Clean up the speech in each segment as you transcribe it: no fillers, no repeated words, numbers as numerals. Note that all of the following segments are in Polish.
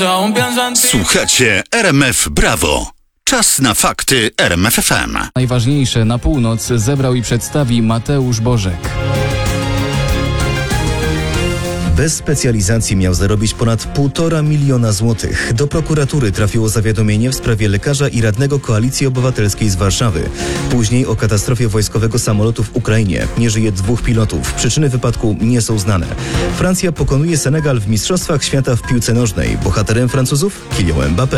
Słuchacie RMF Brawo. Czas na fakty RMF FM. Najważniejsze na północ zebrał i przedstawi Mateusz Bożek. Bez specjalizacji miał zarobić ponad 1,5 miliona złotych. Do prokuratury trafiło zawiadomienie w sprawie lekarza i radnego Koalicji Obywatelskiej z Warszawy. Później o katastrofie wojskowego samolotu w Ukrainie. Nie żyje 2 pilotów. Przyczyny wypadku nie są znane. Francja pokonuje Senegal w Mistrzostwach Świata w piłce nożnej. Bohaterem Francuzów Kylian Mbappé.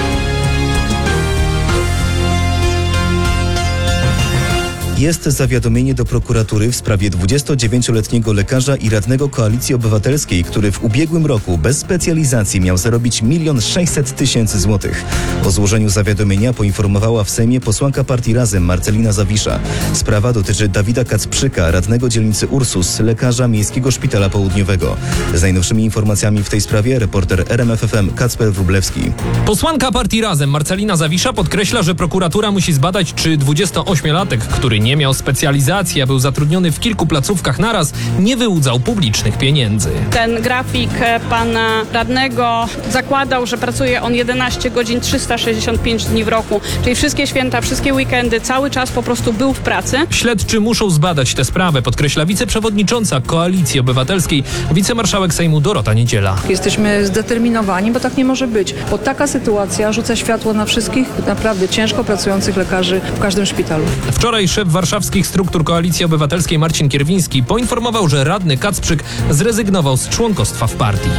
Jest zawiadomienie do prokuratury w sprawie 29-letniego lekarza i radnego Koalicji Obywatelskiej, który w ubiegłym roku bez specjalizacji miał zarobić 1 600 000 złotych. O złożeniu zawiadomienia poinformowała w Sejmie posłanka partii Razem Marcelina Zawisza. Sprawa dotyczy Dawida Kacprzyka, radnego dzielnicy Ursus, lekarza Miejskiego Szpitala Południowego. Z najnowszymi informacjami w tej sprawie reporter RMF FM Kacper Wróblewski. Posłanka partii Razem Marcelina Zawisza podkreśla, że prokuratura musi zbadać, czy 28-latek, który nie miał specjalizacji, a był zatrudniony w kilku placówkach naraz, nie wyłudzał publicznych pieniędzy. Ten grafik pana radnego zakładał, że pracuje on 11 godzin 365 dni w roku, czyli wszystkie święta, wszystkie weekendy, cały czas po prostu był w pracy. Śledczy muszą zbadać tę sprawę, podkreśla wiceprzewodnicząca Koalicji Obywatelskiej, wicemarszałek Sejmu Dorota Niedziela. Jesteśmy zdeterminowani, bo tak nie może być, bo taka sytuacja rzuca światło na wszystkich naprawdę ciężko pracujących lekarzy w każdym szpitalu. Wczoraj szef warszawskich struktur Koalicji Obywatelskiej Marcin Kierwiński poinformował, że radny Kacprzyk zrezygnował z członkostwa w partii.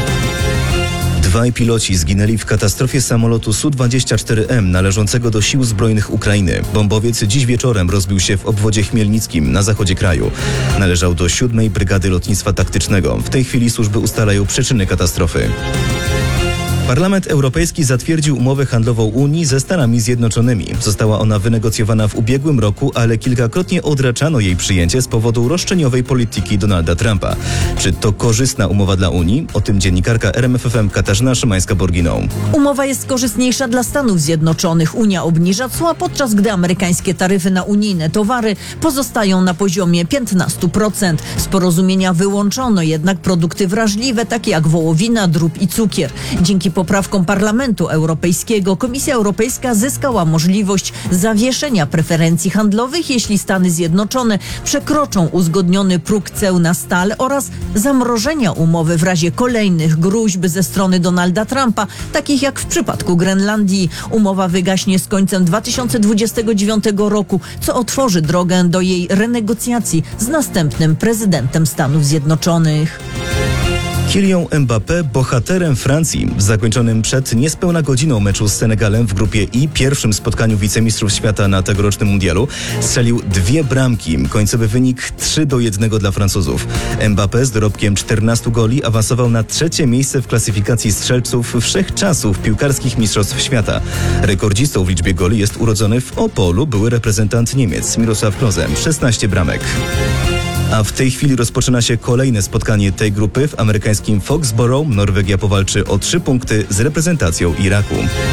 2 piloci zginęli w katastrofie samolotu Su-24M należącego do Sił Zbrojnych Ukrainy. Bombowiec dziś wieczorem rozbił się w obwodzie chmielnickim na zachodzie kraju. Należał do 7. Brygady Lotnictwa Taktycznego. W tej chwili służby ustalają przyczyny katastrofy. Parlament Europejski zatwierdził umowę handlową Unii ze Stanami Zjednoczonymi. Została ona wynegocjowana w ubiegłym roku, ale kilkakrotnie odraczano jej przyjęcie z powodu roszczeniowej polityki Donalda Trumpa. Czy to korzystna umowa dla Unii? O tym dziennikarka RMF FM Katarzyna Szymańska-Borginą. Umowa jest korzystniejsza dla Stanów Zjednoczonych. Unia obniża cła, podczas gdy amerykańskie taryfy na unijne towary pozostają na poziomie 15%. Z porozumienia wyłączono jednak produkty wrażliwe, takie jak wołowina, drób i cukier. Dzięki poprawkom Parlamentu Europejskiego Komisja Europejska zyskała możliwość zawieszenia preferencji handlowych, jeśli Stany Zjednoczone przekroczą uzgodniony próg ceł na stal, oraz zamrożenia umowy w razie kolejnych gróźb ze strony Donalda Trumpa, takich jak w przypadku Grenlandii. Umowa wygaśnie z końcem 2029 roku, co otworzy drogę do jej renegocjacji z następnym prezydentem Stanów Zjednoczonych. Kylian Mbappé bohaterem Francji. W zakończonym przed niespełna godziną meczu z Senegalem w grupie I, pierwszym spotkaniu wicemistrzów świata na tegorocznym mundialu, strzelił 2 bramki. Końcowy wynik 3-1 dla Francuzów. Mbappé z dorobkiem 14 goli awansował na 3. miejsce w klasyfikacji strzelców wszechczasów piłkarskich mistrzostw świata. Rekordzistą w liczbie goli jest urodzony w Opolu były reprezentant Niemiec Mirosław Klose, 16 bramek. A w tej chwili rozpoczyna się kolejne spotkanie tej grupy w amerykańskim Foxborough. Norwegia powalczy o 3 punkty z reprezentacją Iraku.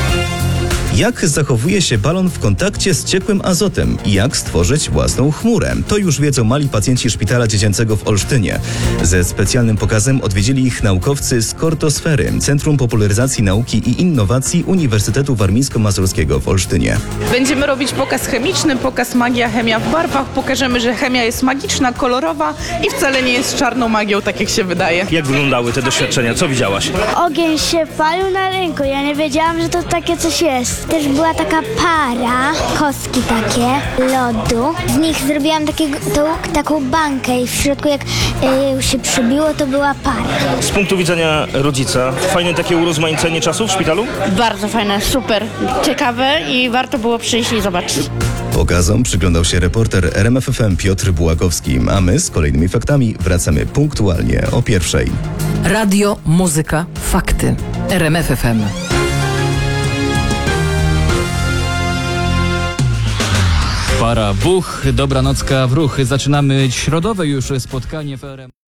Jak zachowuje się balon w kontakcie z ciekłym azotem i jak stworzyć własną chmurę? To już wiedzą mali pacjenci Szpitala Dziecięcego w Olsztynie. Ze specjalnym pokazem odwiedzili ich naukowcy z Kortosfery, Centrum Popularyzacji Nauki i Innowacji Uniwersytetu Warmińsko-Mazurskiego w Olsztynie. Będziemy robić pokaz chemiczny, pokaz magia, chemia w barwach. Pokażemy, że chemia jest magiczna, kolorowa i wcale nie jest czarną magią, tak jak się wydaje. Jak wyglądały te doświadczenia? Co widziałaś? Ogień się palił na ręku. Ja nie wiedziałam, że to takie coś jest. Też była taka para, kostki takie, lodu. Z nich zrobiłam taką bańkę i w środku jak się przybiło, to była para. Z punktu widzenia rodzica, fajne takie urozmaicenie czasu w szpitalu? Bardzo fajne, super, ciekawe i warto było przyjść i zobaczyć. Pokazom przyglądał się reporter RMF FM Piotr Bułakowski, a my z kolejnymi faktami wracamy punktualnie o 1:00. Radio, muzyka, fakty. RMF FM. Para buch, dobranocka w ruch. Zaczynamy środowe już spotkanie w RMF.